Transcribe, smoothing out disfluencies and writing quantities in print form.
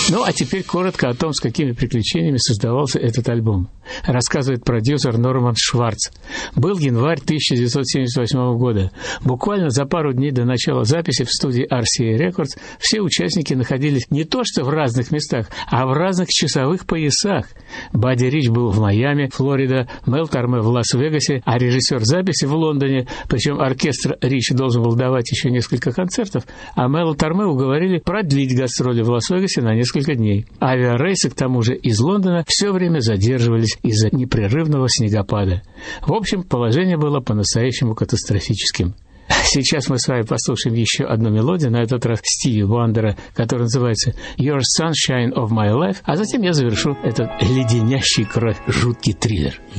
Ну, а теперь коротко о том, с какими приключениями создавался этот альбом. Рассказывает продюсер Норман Шварц. Был январь 1978 года. Буквально за пару дней до начала записи в студии RCA Records все участники находились не то что в разных местах, а в разных часовых поясах. Бадди Рич был в Майами, Флорида, Мел Торме в Лас-Вегасе, а режиссер записи в Лондоне. Причем оркестр Рич должен был давать еще несколько концертов, а Мела Торме уговорили продлить гастроли в Лас-Вегасе на несколько дней. Авиарейсы, к тому же, из Лондона все время задерживались из-за непрерывного снегопада. В общем, положение было по-настоящему катастрофическим. Сейчас мы с вами послушаем еще одну мелодию, на этот раз Стиви Уандера, которая называется «You're Sunshine of My Life», а затем я завершу этот леденящий кровь жуткий триллер.